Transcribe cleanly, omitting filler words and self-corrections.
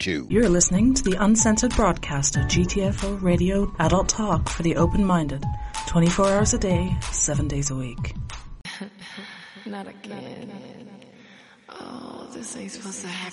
too. You're listening to the uncensored broadcast of GTFO Radio Adult Talk for the open-minded. 24 hours a day, 7 days a week. Not again. Oh, this ain't supposed to happen.